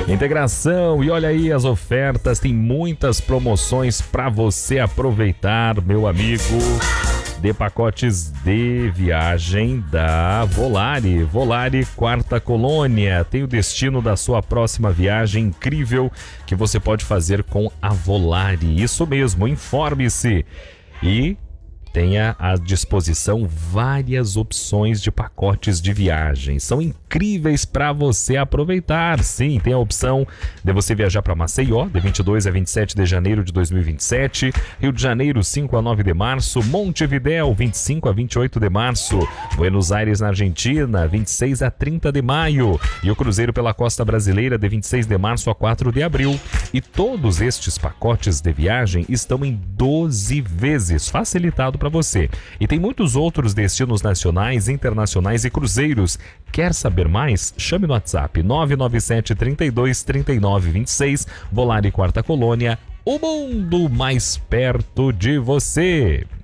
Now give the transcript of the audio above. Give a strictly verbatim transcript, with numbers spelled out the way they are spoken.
Integração, e olha aí as ofertas, tem muitas promoções para você aproveitar, meu amigo. De pacotes de viagem da Volare. Volare Quarta Colônia. Tem o destino da sua próxima viagem incrível que você pode fazer com a Volare. Isso mesmo, informe-se. E tenha à disposição várias opções de pacotes de viagem. São incríveis para você aproveitar. Sim, tem a opção de você viajar para Maceió, de vinte e dois a vinte e sete de janeiro de dois mil e vinte e sete. Rio de Janeiro, cinco a nove de março. Montevidéu, vinte e cinco a vinte e oito de março. Buenos Aires, na Argentina, vinte e seis a trinta de maio. E o cruzeiro pela costa brasileira, de vinte e seis de março a quatro de abril. E todos estes pacotes de viagem estão em doze vezes, facilitado para você. E tem muitos outros destinos nacionais, internacionais e cruzeiros. Quer saber mais? Chame no WhatsApp nove nove sete, trinta e dois, trinta e nove, vinte e seis. Volare Quarta Colônia, o mundo mais perto de você.